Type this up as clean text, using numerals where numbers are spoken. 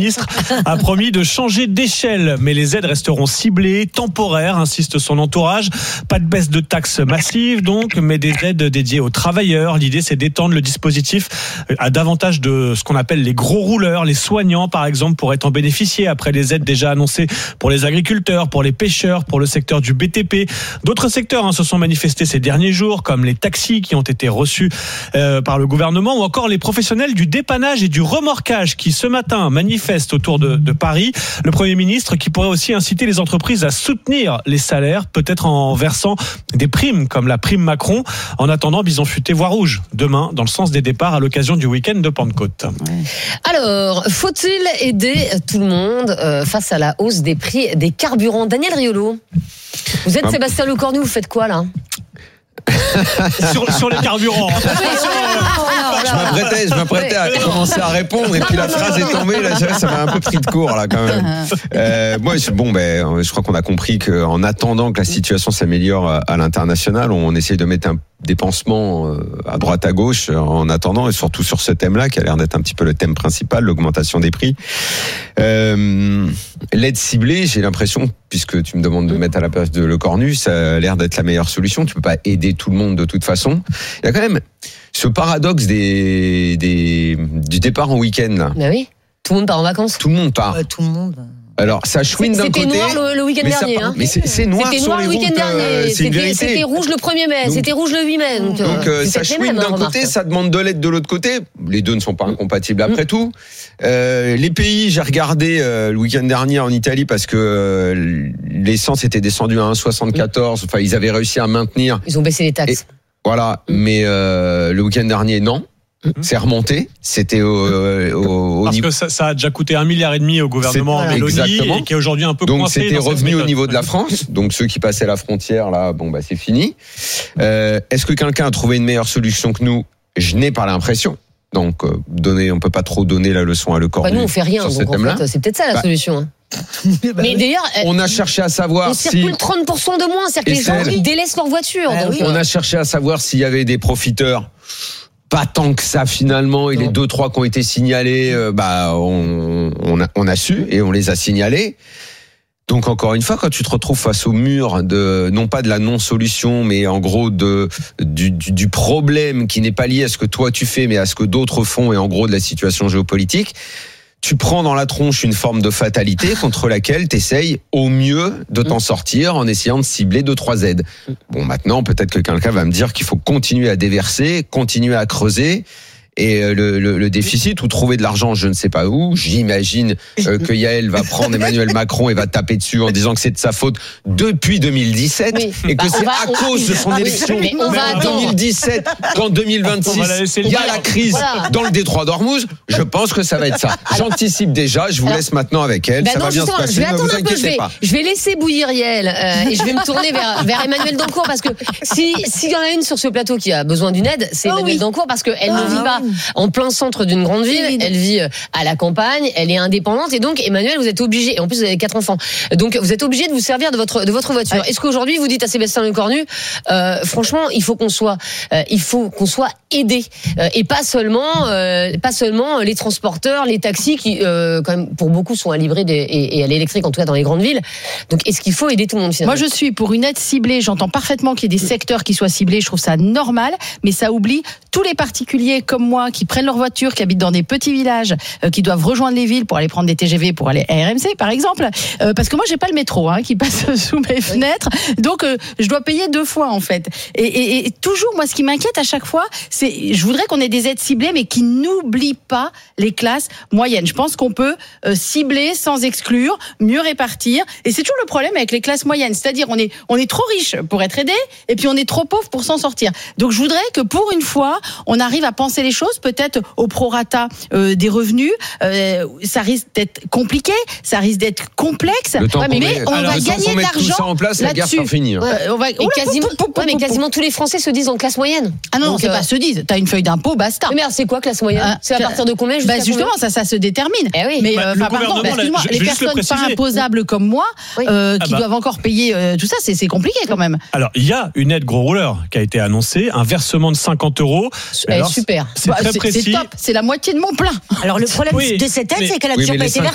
ministre a promis de changer d'échelle, mais les aides resteront ciblées, temporaires, insiste son entourage. Pas de baisse de taxes massive donc, mais des aides dédiées aux travailleurs. L'idée, c'est d'étendre le dispositif à davantage de ce qu'on appelle les gros rouleurs. Les soignants, par exemple, pourraient en bénéficier après les aides déjà annoncées pour les agriculteurs, pour les pêcheurs, pour le secteur du BTP. D'autres secteurs se sont manifestés ces derniers jours, comme les taxis qui ont été reçus par le gouvernement, ou encore les professionnels du dépannage et du remorquage qui, ce matin, manifestent autour de Paris. Le Premier ministre qui pourrait aussi inciter les entreprises à soutenir les salaires, peut-être en versant des primes, comme la prime Macron. En attendant, Bison Futé voit rouge demain dans le sens des départs à l'occasion du week-end de Pentecôte. Alors, faut-il aider tout le monde face à la hausse des prix des carburants? Daniel Riolo, vous êtes Sébastien Lecornu, vous faites quoi là? sur les carburants. Je m'apprêtais à commencer à répondre et puis la phrase est tombée. Là, ça m'a un peu pris de court là quand même. Moi, je crois qu'on a compris qu'en attendant que la situation s'améliore à l'international, on essaye de mettre des pansements à droite à gauche en attendant, et surtout sur ce thème-là qui a l'air d'être un petit peu le thème principal, l'augmentation des prix. L'aide ciblée, j'ai l'impression, puisque tu me demandes de mettre à la place de Lecornu, ça a l'air d'être la meilleure solution. Tu peux pas aider tout le monde de toute façon. Il y a quand même ce paradoxe du départ en week-end là. Ben oui, tout le monde part en vacances. Tout le monde part. Tout le monde. Alors ça chouine d'un côté. C'était noir le week-end dernier. Mais c'est noir c'était sur noir les le week-end routes. dernier. C'était rouge le 1er mai. C'était rouge le 8 mai. Donc ça chouine d'un côté, ça demande de l'aide de l'autre côté. Les deux ne sont pas incompatibles après tout. Les pays, j'ai regardé le week-end dernier en Italie parce que l'essence était descendue à 1,74. Enfin, ils avaient réussi à maintenir. Ils ont baissé les taxes. Voilà, mais le week-end dernier, non. C'est remonté. C'était au parce niveau. que ça a déjà coûté 1,5 milliard au gouvernement Meloni, et qui est aujourd'hui un peu donc coincé. C'était revenu au niveau de la France. Donc ceux qui passaient la frontière là, c'est fini. Est-ce que quelqu'un a trouvé une meilleure solution que nous? Je n'ai pas l'impression. Donc on peut pas trop donner la leçon à Lecornu. Nous on fait rien. Donc en fait, c'est peut-être ça la solution. Mais d'ailleurs, on a cherché à savoir on circule 30% de moins, c'est-à-dire que les gens ils délaissent leur voiture. On a cherché à savoir s'il y avait des profiteurs. Pas tant que ça finalement, et les 2-3 qui ont été signalés, on a su et on les a signalés. Donc encore une fois, quand tu te retrouves face au mur non pas de la non-solution, mais en gros du problème qui n'est pas lié à ce que toi tu fais, mais à ce que d'autres font, et en gros de la situation géopolitique, tu prends dans la tronche une forme de fatalité contre laquelle tu essayes au mieux de t'en sortir en essayant de cibler 2-3 aides. Bon, maintenant, peut-être que quelqu'un va me dire qu'il faut continuer à déverser, continuer à creuser. Et le déficit, ou trouver de l'argent, je ne sais pas où. J'imagine que Yael va prendre Emmanuel Macron et va taper dessus en disant que c'est de sa faute depuis 2017 et que c'est à cause de son élection en 2017 qu'en 2026 il y a la crise dans le détroit d'Ormuz. Je pense que ça va être ça. J'anticipe déjà. Je vous laisse maintenant avec elle. Ça va bien se passer. Ne vous inquiétez pas. Je vais laisser bouillir Yael et je vais me tourner vers Emmanuel Dancourt, parce que s'il y en a une sur ce plateau qui a besoin d'une aide, c'est Emmanuel Dancourt, parce qu'elle ne vit pas en plein centre d'une grande ville, elle vit à la campagne, elle est indépendante, et donc Emmanuel, vous êtes obligé, et en plus vous avez 4 enfants, donc vous êtes obligé de vous servir de votre voiture. Est-ce qu'aujourd'hui vous dites à Sébastien Lecornu, franchement, il faut qu'on soit aidé, et pas seulement les transporteurs, les taxis qui quand même pour beaucoup sont à l'hybride et à l'électrique, en tout cas dans les grandes villes. Donc est-ce qu'il faut aider tout le monde finalement? Moi je suis pour une aide ciblée. J'entends parfaitement qu'il y ait des secteurs qui soient ciblés, je trouve ça normal, mais ça oublie tous les particuliers comme moi qui prennent leur voiture, qui habitent dans des petits villages, qui doivent rejoindre les villes pour aller prendre des TGV, pour aller à RMC par exemple, parce que moi j'ai pas le métro qui passe sous mes fenêtres, donc je dois payer 2 fois en fait. Et toujours, moi ce qui m'inquiète à chaque fois, c'est, je voudrais qu'on ait des aides ciblées, mais qui n'oublient pas les classes moyennes. Je pense qu'on peut cibler sans exclure, mieux répartir, et c'est toujours le problème avec les classes moyennes, c'est-à-dire on est trop riche pour être aidé, et puis on est trop pauvre pour s'en sortir. Donc je voudrais que pour une fois, on arrive à penser les choses, peut-être au prorata des revenus. Ça risque d'être compliqué, ça risque d'être complexe, mais on va gagner de l'argent tout ça en place, la guerre sera finie. Mais quasiment tous les Français se disent en classe moyenne. Ah non, c'est pas se disent. T'as une feuille d'impôt, basta. Mais c'est quoi classe moyenne? C'est à partir de combien jusqu'à combien? Justement, ça se détermine. Mais pardon, excuse-moi, les personnes pas imposables comme moi, qui doivent encore payer tout ça, c'est compliqué quand même. Alors, il y a une aide gros rouleur qui a été annoncée, un versement de 50 €. Super. C'est très précis. C'est top, c'est la moitié de mon plein. Alors le problème de cette aide, c'est qu'elle a toujours pas été versée.